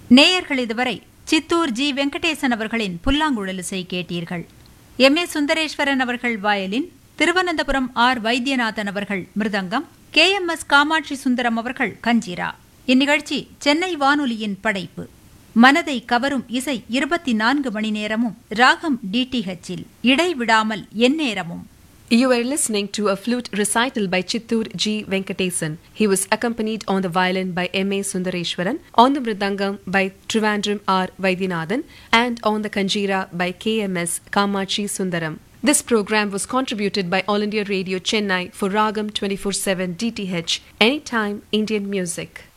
நேயர்கள் இதுவரை சித்தூர் ஜி. வெங்கடேசன் அவர்களின் புல்லாங்குழல் இசை கேட்டீர்கள். எம். ஏ. சுந்தரேஸ்வரன் அவர்கள் வயலின், திருவனந்தபுரம் ஆர். வைத்தியநாதன் அவர்கள் மிருதங்கம், KMS காமாட்சி சுந்தரம் அவர்கள் கஞ்சிரா. இந்நிகழ்ச்சி சென்னை வானொலியின் படைப்பு. மனதை கவரும் இசை 24 மணி நேரமும் ராகம் DTH-இல் இடைவிடாமல் எந்நேரமும். You were listening to a flute recital by Chittur G. Venkatesan. He was accompanied on the violin by M. A. Sundareshwaran, on the mridangam by Trivandrum R. Vaidyanathan, and on the kanjira by KMS Kamachi Sundaram. This program was contributed by All India Radio Chennai for Ragam 24/7 DTH, Anytime Indian Music.